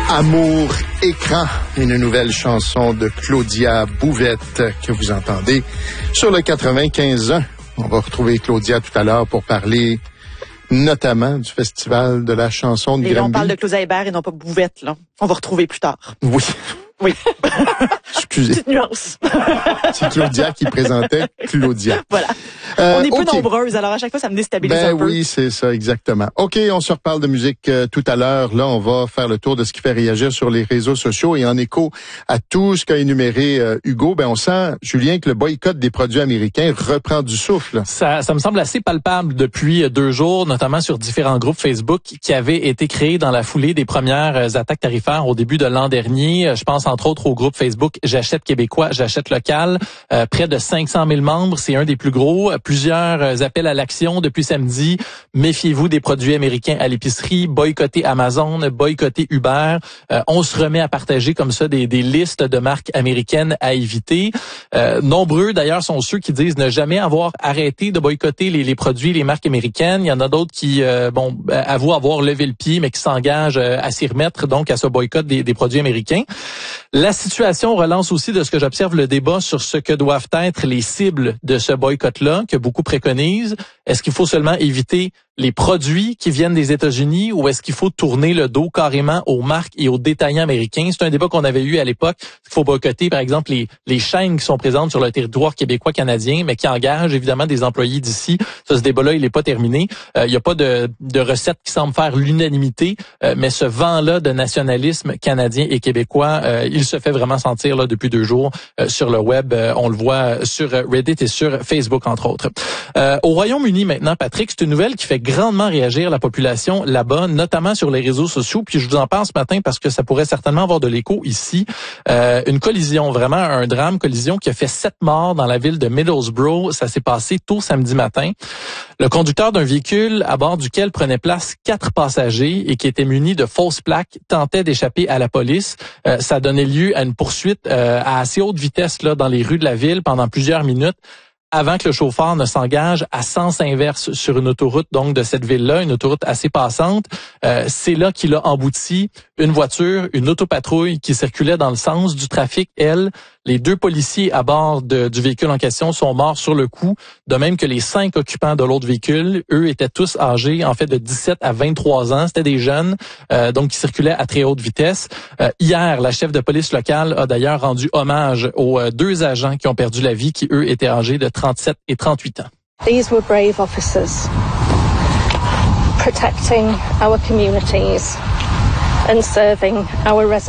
Amour écran, une nouvelle chanson de Claudia Bouvette que vous entendez sur le 95.1. On va retrouver Claudia tout à l'heure pour parler notamment du Festival de la chanson de Granby. Et là, on parle de Claudia Hébert et non pas Bouvette, là. On va retrouver plus tard. Oui. Oui. Excusez. Petite nuance. C'est Claudia qui présentait Claudia. Voilà. On est peu okay. nombreuses, alors à chaque fois, ça me déstabilise un peu. Oui, c'est ça, exactement. OK, on se reparle de musique tout à l'heure. Là, on va faire le tour de ce qui fait réagir sur les réseaux sociaux. Et en écho à tout ce qu'a énuméré Hugo, on sent, Julien, que le boycott des produits américains reprend du souffle. Ça me semble assez palpable depuis 2 jours, notamment sur différents groupes Facebook qui avaient été créés dans la foulée des premières attaques tarifaires au début de l'an dernier. Je pense entre autres au groupe Facebook J'achète québécois, j'achète local. Près de 500 000 membres, c'est un des plus gros. Plusieurs appels à l'action depuis samedi. Méfiez-vous des produits américains à l'épicerie. Boycottez Amazon, boycottez Uber. On se remet à partager comme ça des listes de marques américaines à éviter. Nombreux d'ailleurs sont ceux qui disent ne jamais avoir arrêté de boycotter les produits, les marques américaines. Il y en a d'autres qui avouent avoir levé le pied, mais qui s'engagent à s'y remettre, donc à ce boycott des produits américains. La situation relance aussi de ce que j'observe le débat sur ce que doivent être les cibles de ce boycott-là, que beaucoup préconisent. Est-ce qu'il faut seulement éviter les produits qui viennent des États-Unis ou est-ce qu'il faut tourner le dos carrément aux marques et aux détaillants américains? C'est un débat qu'on avait eu à l'époque. Il faut boycotter, par exemple, les chaînes qui sont présentes sur le territoire québécois-canadien, mais qui engagent évidemment des employés d'ici. Ça, ce débat-là, il n'est pas terminé. Il n'y a pas de recette qui semble faire l'unanimité, mais ce vent-là de nationalisme canadien et québécois, il se fait vraiment sentir là depuis 2 jours sur le web. On le voit sur Reddit et sur Facebook, entre autres. Au Royaume-Uni maintenant, Patrick, c'est une nouvelle qui fait grandement réagir la population là-bas, notamment sur les réseaux sociaux. Puis je vous en parle ce matin parce que ça pourrait certainement avoir de l'écho ici. Une collision, vraiment un drame, collision qui a fait 7 morts dans la ville de Middlesbrough. Ça s'est passé tôt samedi matin. Le conducteur d'un véhicule à bord duquel prenaient place 4 passagers et qui était muni de fausses plaques tentait d'échapper à la police. Ça a donné lieu à une poursuite à assez haute vitesse là dans les rues de la ville pendant plusieurs minutes, avant que le chauffeur ne s'engage à sens inverse sur une autoroute donc de cette ville-là, une autoroute assez passante. C'est là qu'il a embouti une voiture, une autopatrouille qui circulait dans le sens du trafic, elle. Les 2 policiers à bord du véhicule en question sont morts sur le coup, de même que les 5 occupants de l'autre véhicule. Eux étaient tous âgés, en fait, de 17 à 23 ans. C'était des jeunes, donc qui circulaient à très haute vitesse. Hier, la chef de police locale a d'ailleurs rendu hommage aux 2 agents qui ont perdu la vie, qui eux étaient âgés de 37 et 38 ans. These were brave officers protecting our communities and serving our residents.